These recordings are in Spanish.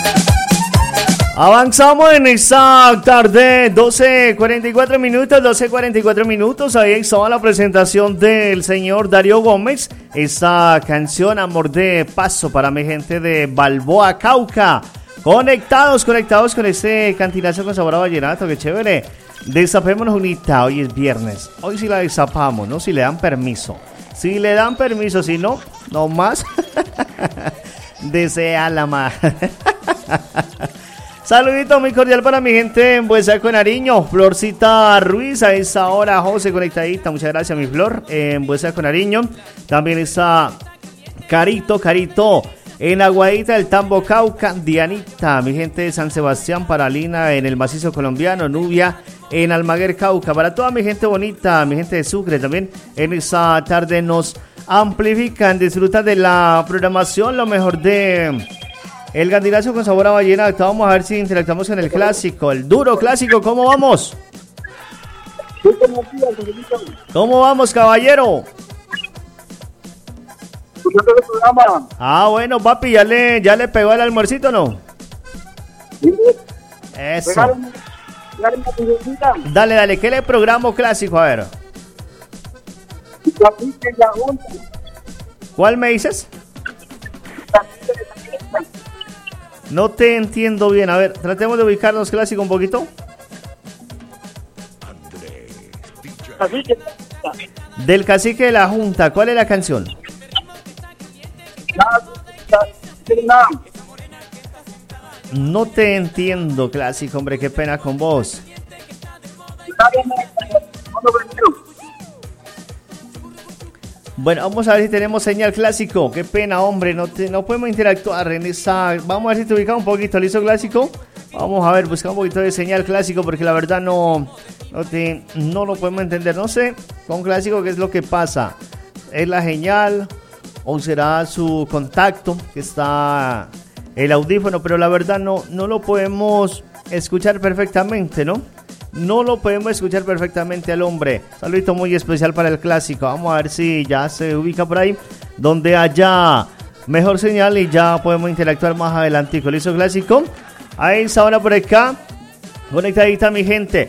Avanzamos en esta tarde, 12:44 minutos. Ahí estaba la presentación del señor Darío Gómez. Esta canción, Amor de Paso, para mi gente de Balboa, Cauca. Conectados con este cantinazo con sabor a vallenato, qué chévere. Destapémonos unita, hoy es viernes. Hoy sí la destapamos, ¿no? Si le dan permiso. Si no, no más. Desea la madre. Saludito muy cordial para mi gente en Buesa con Nariño. Florcita Ruiz, a esa hora, José conectadita. Muchas gracias, mi Flor, en Buesa con Nariño. También está Carito. En Aguadita del Tambo, Cauca, Dianita, mi gente de San Sebastián, Paralina, en el macizo colombiano, Nubia, en Almaguer, Cauca. Para toda mi gente bonita, mi gente de Sucre también, en esta tarde nos amplifican, disfrutan de la programación, lo mejor de el gandinazo con sabor a vallenato. Vamos a ver si interactuamos con el clásico, el duro clásico. ¿Cómo vamos? ¿Cómo vamos, caballero? Ah, bueno, papi, ¿ya le pegó el almuercito o no? Eso. Dale, ¿qué le programo clásico? A ver. ¿Cuál me dices? No te entiendo bien. A ver, tratemos de ubicarnos clásico un poquito. Del Cacique de la Junta, ¿cuál es la canción? No te entiendo, clásico, hombre, qué pena con vos. Bueno, vamos a ver si tenemos señal, clásico. Qué pena, hombre, no podemos interactuar en esa. Vamos a ver si te ubicamos un poquito, ¿listo, clásico? Vamos a ver, buscar un poquito de señal, clásico, porque la verdad no lo podemos entender. No sé, con clásico, qué es lo que pasa. ¿Es la señal o será su contacto que está el audífono? Pero la verdad no lo podemos escuchar perfectamente, ¿no? No lo podemos escuchar perfectamente al hombre. Saludito muy especial para el clásico. Vamos a ver si ya se ubica por ahí donde haya mejor señal y ya podemos interactuar más adelante. ¿Listo, clásico? Ahí está ahora por acá. Conectadita mi gente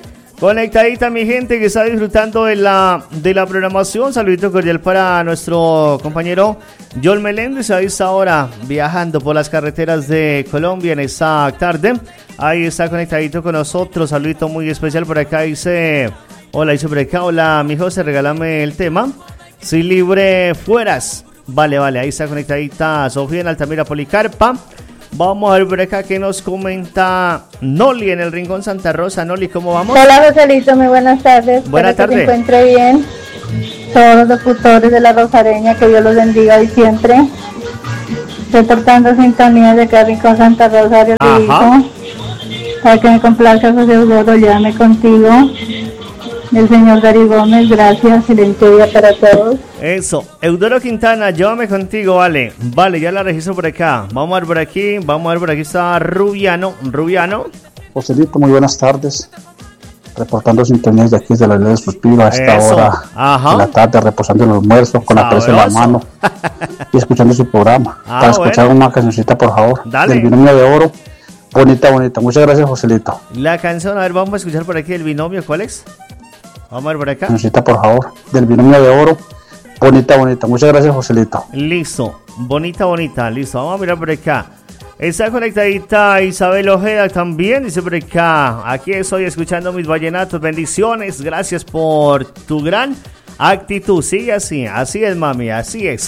que está disfrutando de la programación. Saludito cordial para nuestro compañero John Meléndez. Ahí está ahora viajando por las carreteras de Colombia en esta tarde. Ahí está conectadito con nosotros. Saludito muy especial por acá. Dice por acá. Hola, mi José, regálame el tema. Si libre fueras. Vale. Ahí está conectadita Sofía en Altamira, Policarpa. Vamos a ver por acá que nos comenta Noli en el Rincón Santa Rosa. Noli, ¿cómo vamos? Hola, Joselito, muy buenas tardes. Buenas tardes. Que se encuentre bien. Todos los locutores de la Rosareña, que Dios los bendiga hoy siempre. Reportando sintonía de acá Rincón Santa Rosa, Río Rico. Para que me complazca José Eudoro, llame contigo. El señor Darío Gómez, gracias, excelente día para todos. Eso, Eudoro Quintana, llévame contigo, vale, ya la registro por acá. Vamos a ver por aquí está Rubiano. Joselito, muy buenas tardes. Reportando sintonías de aquí de la Ley Suspiro a esta hora de la tarde, reposando el almuerzo con la presa en la mano y escuchando su programa. Para escuchar una cancioncita, por favor. Dale. Del Binomio de Oro. Bonita. Muchas gracias, Joselito. La canción, a ver, vamos a escuchar por aquí el binomio, ¿cuál es? Vamos a ver por acá. Cancioncita, por favor. Del Binomio de Oro. Bonita. Muchas gracias, Joselito. Listo. Bonita. Listo. Vamos a mirar por acá. Está conectadita Isabel Ojeda también. Dice por acá. Aquí estoy escuchando mis vallenatos. Bendiciones. Gracias por tu gran actitud. Sigue así. Así es, mami. Así es.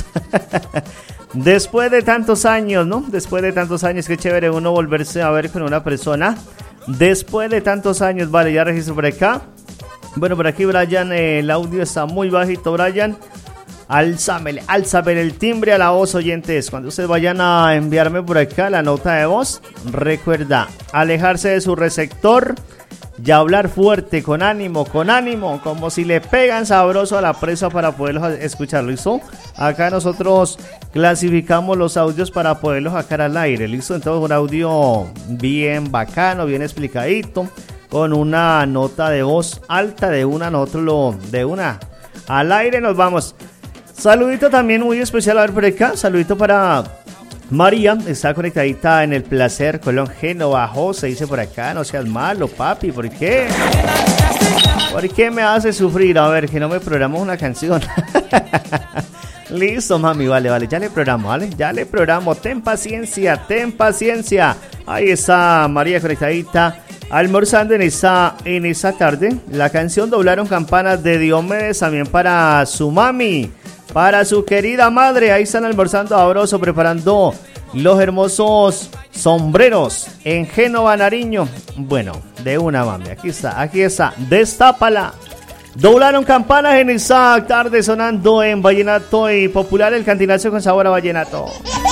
Después de tantos años, ¿no? Qué chévere uno volverse a ver con una persona. Después de tantos años. Vale, ya registro por acá. Bueno, por aquí Brian, el audio está muy bajito, Brian. Álzame el timbre a la voz, oyentes. Cuando ustedes vayan a enviarme por acá la nota de voz, recuerda alejarse de su receptor y hablar fuerte, con ánimo, como si le pegan sabroso a la presa para poderlos escuchar, ¿listo? Acá nosotros clasificamos los audios para poderlos sacar al aire, ¿listo? Entonces un audio bien bacano, bien explicadito, con una nota de voz alta, de una al aire nos vamos. Saludito también muy especial, a ver por acá, saludito para María está conectadita en el Placer Colón Génova. José dice por acá, no seas malo, papi, ¿por qué? ¿Por qué me hace sufrir? A ver, que no me programó una canción. Listo, mami, vale, ya le programo, ¿vale? Ya le programo, ten paciencia. Ahí está María conectadita, almorzando en esa tarde. La canción Doblaron Campanas de Diomedes, también para su mami, para su querida madre. Ahí están almorzando sabroso, preparando los hermosos sombreros en Génova, Nariño. Bueno, de una, mami, aquí está, destápala. Doblaron Campanas en esa tarde, sonando en vallenato y popular, el cantinazo con sabor a vallenato.